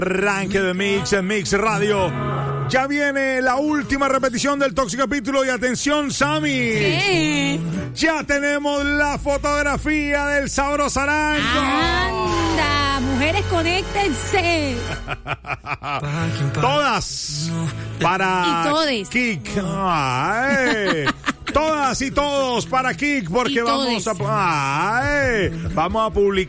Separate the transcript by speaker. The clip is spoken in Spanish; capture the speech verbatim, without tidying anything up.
Speaker 1: Arranque de Mix en Mix Radio. Ya viene la última repetición del tóxico capítulo y atención, Sammy.
Speaker 2: ¿Qué?
Speaker 1: Ya tenemos la fotografía del Sabrosarango.
Speaker 2: Anda, mujeres, conéctense.
Speaker 1: Todas para
Speaker 2: Y todes.
Speaker 1: Kik. Ay. Todas y todos para Kik porque
Speaker 2: Y
Speaker 1: vamos
Speaker 2: todes.
Speaker 1: a ay, vamos a publicar